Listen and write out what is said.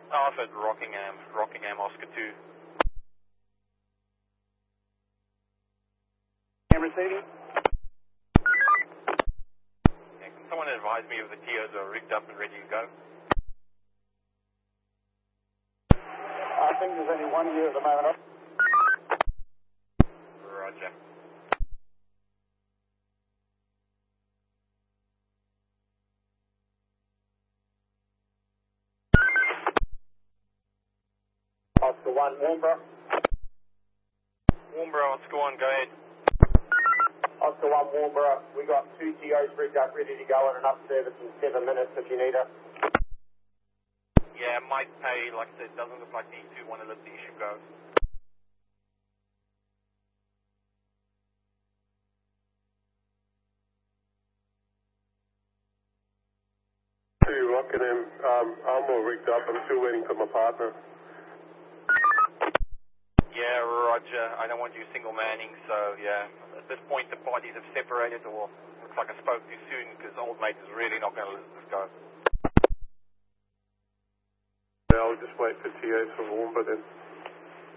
Alpha at Rockingham, Oscar 2. I'm receiving. Yeah, can someone advise me if the TOs are rigged up and ready to go? I think there's only one here at the moment. Roger. Oscar 1, Warnborough. Warnborough, Oscar 1, go ahead. Oscar 1, Warnborough. We got 2 TOs rigged up, ready to go, and an up service in 7 minutes if you need us. Yeah, might pay, like I said, doesn't look like these two want to let the issue go. Rockingham, I'm all rigged up. I'm still waiting for my partner. Yeah, roger. I don't want you single manning, so yeah. At this point, the parties have separated, or looks like I spoke too soon because old mate is really not going to let this go. Yeah, I'll just wait for TOs for Warnborough then.